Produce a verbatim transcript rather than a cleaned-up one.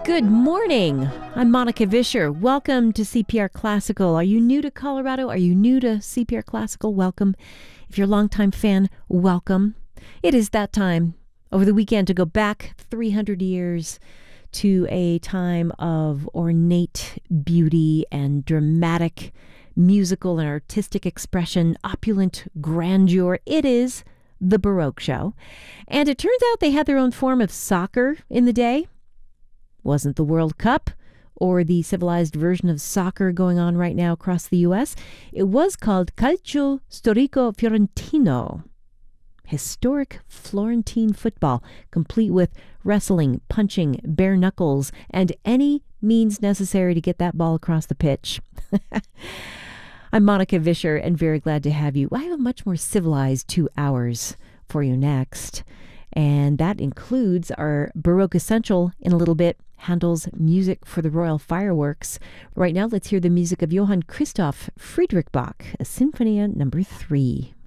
Good morning. I'm Monica Vischer. Welcome to C P R Classical. Are you new to Colorado? Are you new to C P R Classical? Welcome. If you're a longtime fan, welcome. It is that time over the weekend to go back three hundred years to a time of ornate beauty and dramatic musical and artistic expression, opulent grandeur. It is the Baroque show. And it turns out they had their own form of soccer in the day. Wasn't the World Cup or the civilized version of soccer going on right now across the U S. It was called Calcio Storico Fiorentino. Historic Florentine football, complete with wrestling, punching, bare knuckles, and any means necessary to get that ball across the pitch. I'm Monica Vischer and very glad to have you. I have a much more civilized two hours for you next. And that includes our Baroque Essential in a little bit, Handel's Music for the Royal Fireworks. Right now, let's hear the music of Johann Christoph Friedrich Bach, a Sinfonia number three.